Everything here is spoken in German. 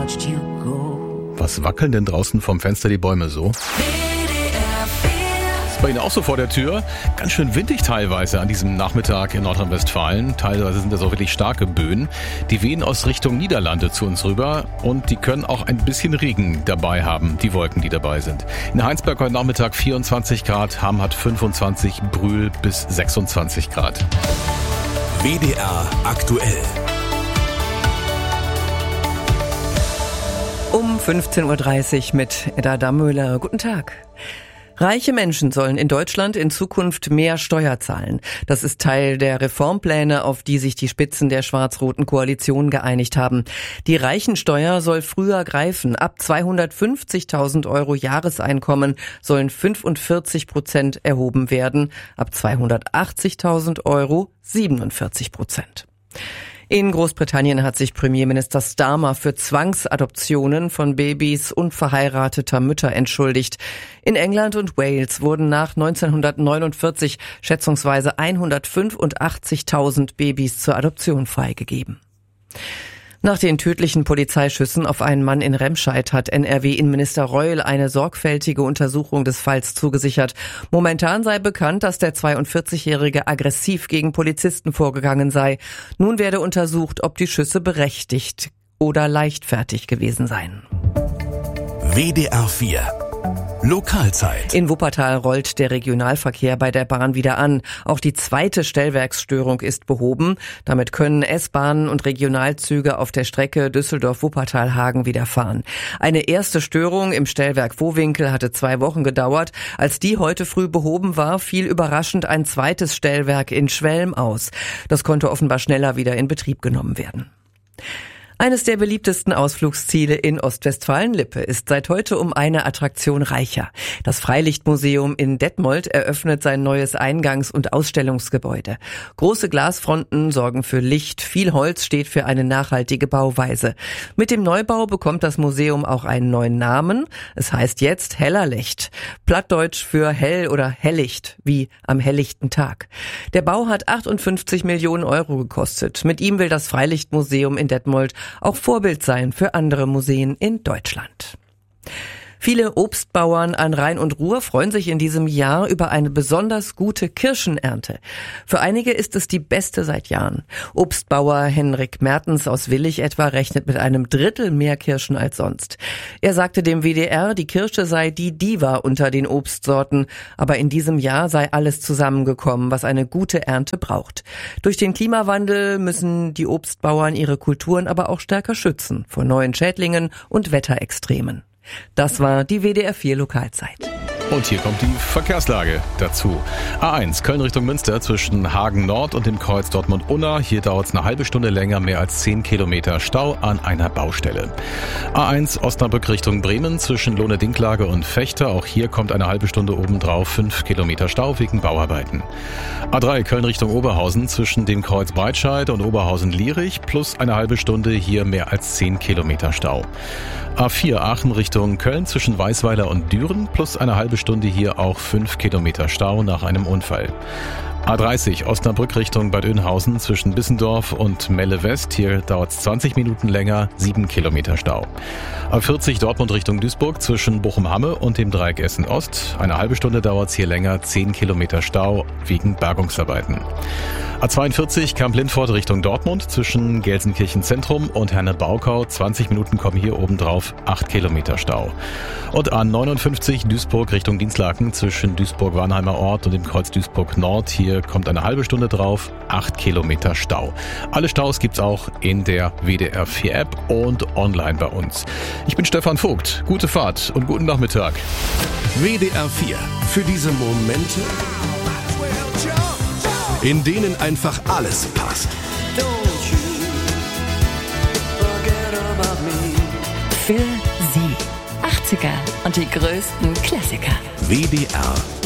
Was wackeln denn draußen vom Fenster die Bäume so? Ist bei Ihnen auch so vor der Tür? Ganz schön windig teilweise an diesem Nachmittag in Nordrhein-Westfalen. Teilweise sind das auch wirklich starke Böen. Die wehen aus Richtung Niederlande zu uns rüber und die können auch ein bisschen Regen dabei haben, die Wolken, die dabei sind. In Heinsberg heute Nachmittag 24 Grad, Hamm hat 25, Brühl bis 26 Grad. WDR aktuell. Um 15.30 Uhr mit Edda Dammöhler. Guten Tag. Reiche Menschen sollen in Deutschland in Zukunft mehr Steuer zahlen. Das ist Teil der Reformpläne, auf die sich die Spitzen der schwarz-roten Koalition geeinigt haben. Die Reichensteuer soll früher greifen. Ab 250.000 € Jahreseinkommen sollen 45% erhoben werden. Ab 280.000 € 47%. In Großbritannien hat sich Premierminister Starmer für Zwangsadoptionen von Babys unverheirateter Mütter entschuldigt. In England und Wales wurden nach 1949 schätzungsweise 185.000 Babys zur Adoption freigegeben. Nach den tödlichen Polizeischüssen auf einen Mann in Remscheid hat NRW-Innenminister Reul eine sorgfältige Untersuchung des Falls zugesichert. Momentan sei bekannt, dass der 42-Jährige aggressiv gegen Polizisten vorgegangen sei. Nun werde untersucht, ob die Schüsse berechtigt oder leichtfertig gewesen seien. WDR 4 Lokalzeit. In Wuppertal rollt der Regionalverkehr bei der Bahn wieder an. Auch die zweite Stellwerksstörung ist behoben. Damit können S-Bahnen und Regionalzüge auf der Strecke Düsseldorf-Wuppertal-Hagen wieder fahren. Eine erste Störung im Stellwerk Vohwinkel hatte 2 Wochen gedauert. Als die heute früh behoben war, fiel überraschend ein zweites Stellwerk in Schwelm aus. Das konnte offenbar schneller wieder in Betrieb genommen werden. Eines der beliebtesten Ausflugsziele in Ostwestfalen-Lippe ist seit heute um eine Attraktion reicher. Das Freilichtmuseum in Detmold eröffnet sein neues Eingangs- und Ausstellungsgebäude. Große Glasfronten sorgen für Licht, viel Holz steht für eine nachhaltige Bauweise. Mit dem Neubau bekommt das Museum auch einen neuen Namen. Es heißt jetzt Hellerlecht. Plattdeutsch für hell oder Hellicht, wie am helllichten Tag. Der Bau hat 58 Millionen € gekostet. Mit ihm will das Freilichtmuseum in Detmold auch Vorbild sein für andere Museen in Deutschland. Viele Obstbauern an Rhein und Ruhr freuen sich in diesem Jahr über eine besonders gute Kirschenernte. Für einige ist es die beste seit Jahren. Obstbauer Henrik Mertens aus Willich etwa rechnet mit einem Drittel mehr Kirschen als sonst. Er sagte dem WDR, die Kirsche sei die Diva unter den Obstsorten, aber in diesem Jahr sei alles zusammengekommen, was eine gute Ernte braucht. Durch den Klimawandel müssen die Obstbauern ihre Kulturen aber auch stärker schützen vor neuen Schädlingen und Wetterextremen. Das war die WDR 4 Lokalzeit. Und hier kommt die Verkehrslage dazu. A1 Köln Richtung Münster zwischen Hagen Nord und dem Kreuz Dortmund-Unna. Hier dauert es eine halbe Stunde länger, mehr als 10 Kilometer Stau an einer Baustelle. A1 Osnabrück Richtung Bremen zwischen Lohne-Dinklage und Vechta. Auch hier kommt eine halbe Stunde obendrauf, 5 Kilometer Stau wegen Bauarbeiten. A3 Köln Richtung Oberhausen zwischen dem Kreuz Breitscheid und Oberhausen-Lierich plus eine halbe Stunde, hier mehr als 10 Kilometer Stau. A4 Aachen Richtung Köln zwischen Weißweiler und Düren plus eine halbe Stunde, hier auch 5 Kilometer Stau nach einem Unfall. A30 Osnabrück Richtung Bad Oeynhausen zwischen Bissendorf und Melle West. Hier dauert es 20 Minuten länger, 7 Kilometer Stau. A40 Dortmund Richtung Duisburg zwischen Bochum-Hamme und dem Dreieck Essen-Ost. Eine halbe Stunde dauert es hier länger, 10 Kilometer Stau wegen Bergungsarbeiten. A42 Kamp-Lindfort Richtung Dortmund zwischen Gelsenkirchen Zentrum und Herne-Baukau. 20 Minuten kommen hier obendrauf, 8 Kilometer Stau. Und A59 Duisburg Richtung Dinslaken zwischen Duisburg-Warnheimer Ort und dem Kreuz Duisburg Nord. Hier kommt eine halbe Stunde drauf, 8 Kilometer Stau. Alle Staus gibt's auch in der WDR 4 App und online bei uns. Ich bin Stefan Vogt. Gute Fahrt und guten Nachmittag. WDR 4. Für diese Momente, in denen einfach alles passt. Für Sie. 80er und die größten Klassiker. WDR